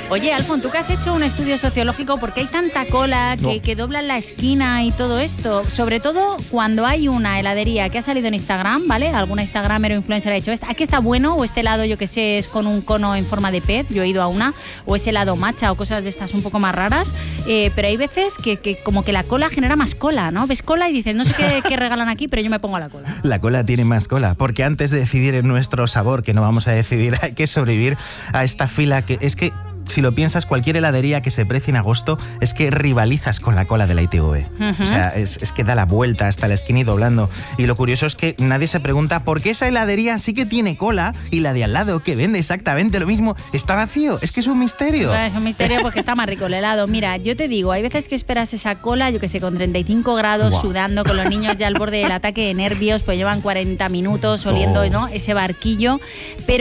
Oye, Alfon, tú que has hecho un estudio sociológico, ¿por qué hay tanta cola que doblan la esquina y todo esto? Sobre todo cuando hay una heladería que ha salido en Instagram, ¿vale? Alguna instagramer o influencer ha dicho, aquí está bueno, o este helado, yo que sé, es con un cono en forma de pez, yo he ido a una, o es helado matcha o cosas de estas un poco más raras, pero hay veces que como que la cola genera más cola, ¿no? Ves cola y dices, no sé qué regalan aquí, pero yo me pongo a la cola. La cola tiene más cola, porque antes de decidir en nuestro sabor, que no vamos a decidir, hay que sobrevivir a esta fila que es que, si lo piensas, cualquier heladería que se precie en agosto es que rivalizas con la cola de la ITV. O sea, es que da la vuelta hasta la esquina y doblando. Y lo curioso es que nadie se pregunta por qué esa heladería sí que tiene cola y la de al lado, que vende exactamente lo mismo, está vacío. Es que es un misterio. Bueno, es un misterio porque está más rico el helado. Mira, yo te digo, hay veces que esperas esa cola, yo que sé, con 35 grados, sudando, con los niños ya al borde del ataque de nervios, pues llevan 40 minutos oliendo, ¿no?, ese barquillo. Pero